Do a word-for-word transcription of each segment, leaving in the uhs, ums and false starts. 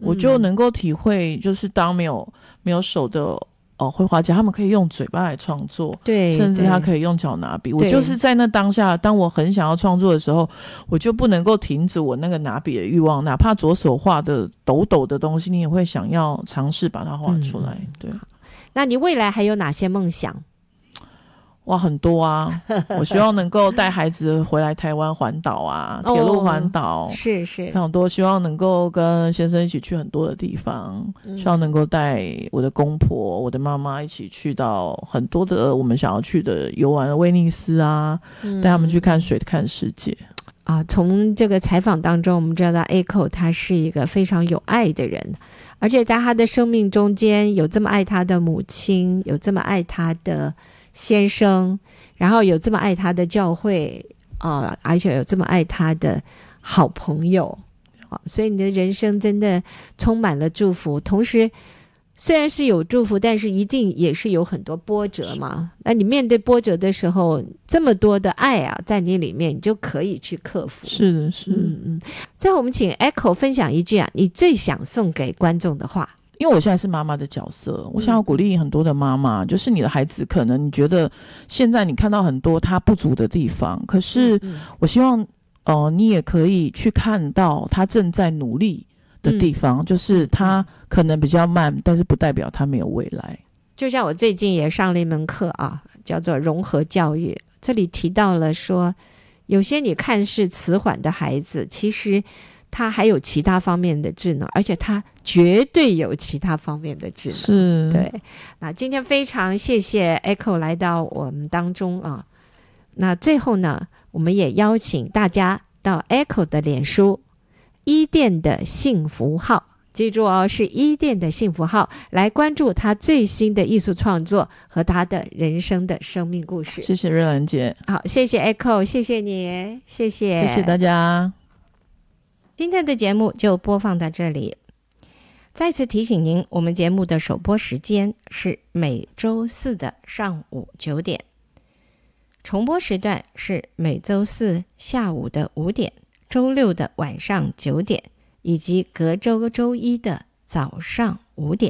我就能够体会，就是当没有没有手的哦，绘画家他们可以用嘴巴来创作， 对， 甚至他可以用脚拿笔。我就是在那当下，当我很想要创作的时候，我就不能够停止我那个拿笔的欲望，哪怕左手画的抖抖的东西，你也会想要尝试把它画出来。嗯、对， 那你未来还有哪些梦想？ 哇，很多啊！我希望能够带孩子回来台湾环岛啊，铁路环岛、 哦、是是， 很多。希望能够跟先生一起去很多的地方，嗯、希望能够带我的公婆、我的妈妈一起去到很多的我们想要去的游玩，威尼斯啊，嗯、带他们去看水、看世界。 啊，从这个采访当中，我们知道 Echo 他是一个非常有爱的人，而且在他的生命中间有这么爱他的母亲，有这么爱他的先生，然后有这么爱他的教会啊、呃，而且有这么爱他的好朋友啊，所以你的人生真的充满了祝福。同时，虽然是有祝福，但是一定也是有很多波折嘛。那你面对波折的时候，这么多的爱啊，在你里面，你就可以去克服。 是的，是的。 嗯嗯。最后，我们请 Echo 分享一句啊，你最想送给观众的话。 因为我现在是妈妈的角色，我想要鼓励很多的妈妈、嗯、就是你的孩子可能你觉得现在你看到很多他不足的地方，可是我希望、呃、你也可以去看到他正在努力的地方、嗯、就是他可能比较慢，但是不代表他没有未来。 就像我最近也上了一门课啊，叫做融合教育，这里提到了说有些你看似迟缓的孩子，其实他还有其他方面的智能，而且他绝对有其他方面的智能。 是， 对。那今天非常谢谢 Echo 来到我们当中啊。那最后呢，我们也邀请大家到 Echo 的脸书伊甸的幸福号，记住哦，是伊甸的幸福号，来关注他最新的艺术创作和他的人生的生命故事。 谢谢瑞兰姐。 好，谢谢 Echo， 谢谢你，谢谢， 谢谢大家。 今天的节目就播放到这里。再次提醒您，我们节目的首播时间是每周四的上午九点，重播时段是每周四下午的五点，周六的晚上九点，以及隔周周一的早上五点。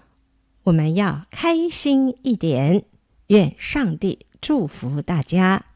我们要开心一点，愿上帝祝福大家。